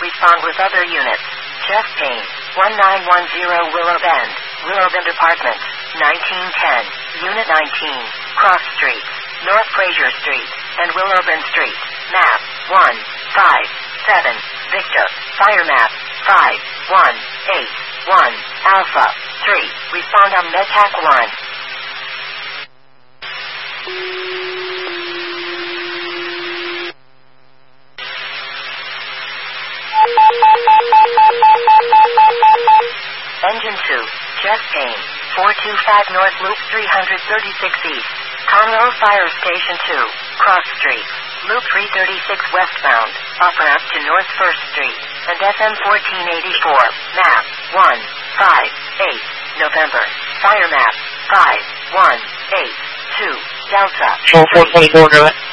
respond with other units. Chest pain. 1910 Willow Bend. Willow Bend Apartments. 1910. Unit 19. Cross Street. North Fraser Street. And Willow Bend Street. Map. 157. Victor. Fire map. 5181. Alpha. 3. Respond on MedTac 1. Engine 2. Chest pain. 425 North Loop 336 East. Conroe Fire Station 2. Cross Street. Loop 336 westbound. Off-ramp to North 1st Street. And FM 1484. Map. 158. November. Fire map. 5182. Delta. Show 424, go ahead.